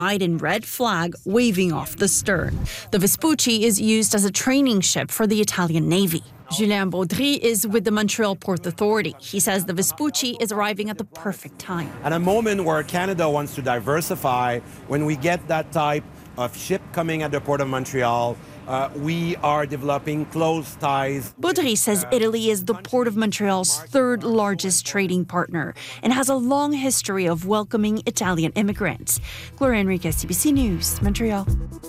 in red flag waving off the stern. The Vespucci is used as a training ship for the Italian Navy. Julien Baudry is with the Montreal Port Authority. He says the Vespucci is arriving at the perfect time. At a moment where Canada wants to diversify, when we get that type of ship coming at the Port of Montreal, we are developing close ties. Baudry says Italy is the Port of Montreal's third largest trading partner and has a long history of welcoming Italian immigrants. Gloria Enriquez, CBC News, Montreal.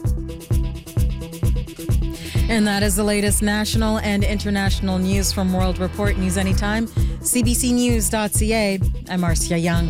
And that is the latest national and international news from World Report. News anytime, cbcnews.ca. I'm Marcia Young.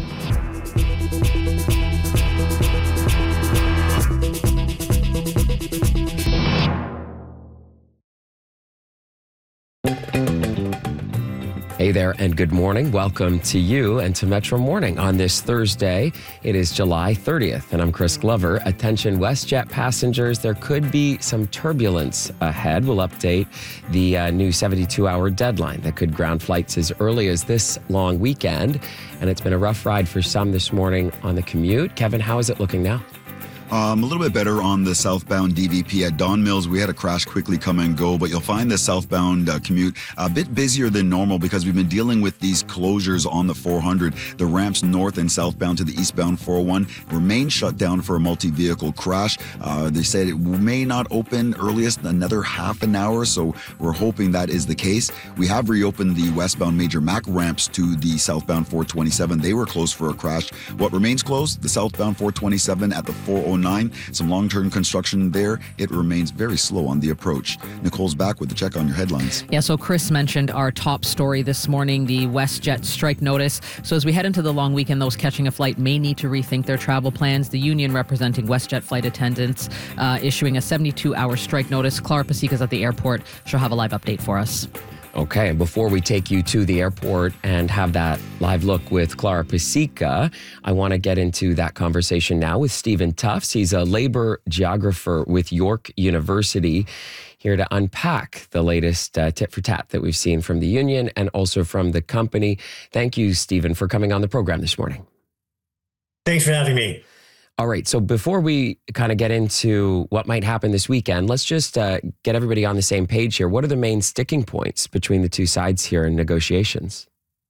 Hey there and good morning. Welcome to you and to Metro Morning on this Thursday. It is July 30th and I'm Chris Glover. Attention WestJet passengers, there could be some turbulence ahead. We'll update the new 72-hour deadline that could ground flights as early as this long weekend. And it's been a rough ride for some this morning on the commute. Kevin, how is it looking now? A little bit better on the southbound DVP at Don Mills. We had a crash quickly come and go, but you'll find the southbound commute a bit busier than normal because we've been dealing with these closures on the 400. The ramps north and southbound to the eastbound 401 remain shut down for a multi-vehicle crash. They said it may not open earliest another half an hour, so we're hoping that is the case. We have reopened the westbound Major Mac ramps to the southbound 427. They were closed for a crash. What remains closed? The southbound 427 at the 409. Some long-term construction there. It remains very slow on the approach. Nicole's back with the check on your headlines. Yeah, so Chris mentioned our top story this morning, the WestJet strike notice. So as we head into the long weekend, those catching a flight may need to rethink their travel plans. The union representing WestJet flight attendants issuing a 72-hour strike notice. Clara Pasica's at the airport. She'll have a live update for us. Okay, and before we take you to the airport and have that live look with Clara Pasica, I want to get into that conversation now with Stephen Tufts. He's a labor geographer with York University, here to unpack the latest tit for tat that we've seen from the union and also from the company. Thank you, Stephen, for coming on the program this morning. Thanks for having me. All right. So before we kind of get into what might happen this weekend, let's just get everybody on the same page here. What are the main sticking points between the two sides here in negotiations?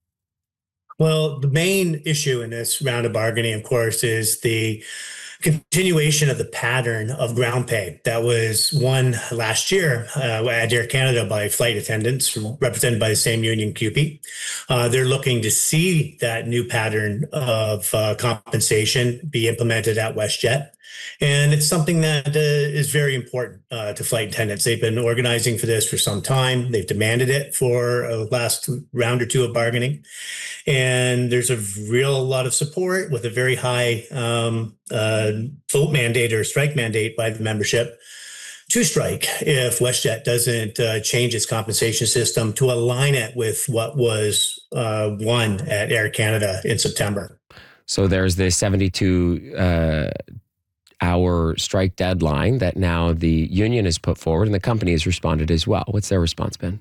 Well, the main issue in this round of bargaining, of course, is the continuation of the pattern of ground pay that was won last year at Air Canada by flight attendants represented by the same union, CUPE. They're looking to see that new pattern of compensation be implemented at WestJet. And it's something that is very important to flight attendants. They've been organizing for this for some time. They've demanded it for a last round or two of bargaining. And there's a lot of support with a very high vote mandate or strike mandate by the membership to strike if WestJet doesn't change its compensation system to align it with what was won at Air Canada in September. So there's the 72 hour strike deadline that now the union has put forward and the company has responded as well. What's their response been?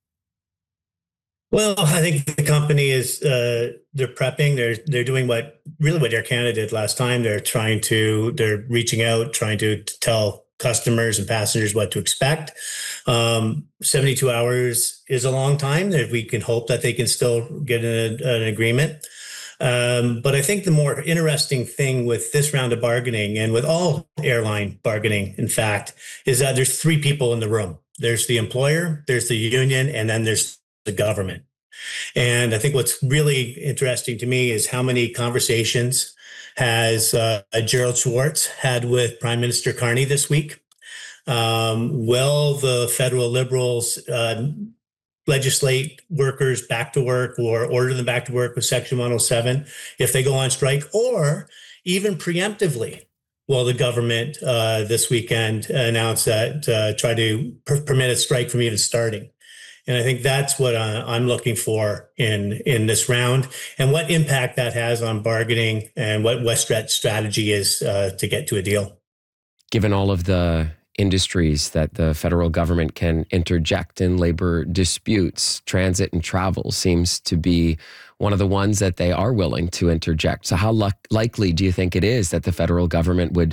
Well, I think the company is they're prepping. They're doing what Air Canada did last time. They're reaching out, trying to tell customers and passengers what to expect. 72 hours is a long time. We can hope that they can still get an agreement. But I think the more interesting thing with this round of bargaining and with all airline bargaining, in fact, is that there's three people in the room. There's the employer, there's the union, and then there's the government. And I think what's really interesting to me is how many conversations has Gerald Schwartz had with Prime Minister Carney this week. Will the federal Liberals legislate workers back to work or order them back to work with Section 107 if they go on strike, or even preemptively? Will the government this weekend announce that try to permit a strike from even starting? And I think that's what I'm looking for in this round, and what impact that has on bargaining and what WestJet's strategy is to get to a deal. Given all of the industries that the federal government can interject in labor disputes. Transit and travel seems to be one of the ones that they are willing to interject. So how likely do you think it is that the federal government would